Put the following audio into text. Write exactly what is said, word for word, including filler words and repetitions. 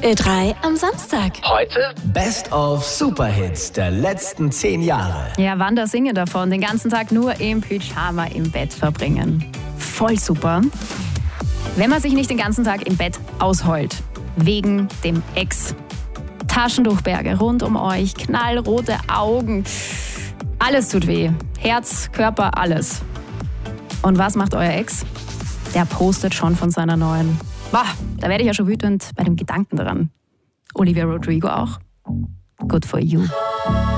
Ö drei am Samstag. Heute Best of Superhits der letzten zehn Jahre. Ja, Wanda singe davon, den ganzen Tag nur im Pyjama im Bett verbringen. Voll super. Wenn man sich nicht den ganzen Tag im Bett ausheult, wegen dem Ex. Taschentuchberge rund um euch, knallrote Augen. Alles tut weh. Herz, Körper, alles. Und was macht euer Ex? Der postet schon von seiner neuen. Boah, da werde ich ja schon wütend bei dem Gedanken daran. Olivia Rodrigo auch. Good for you.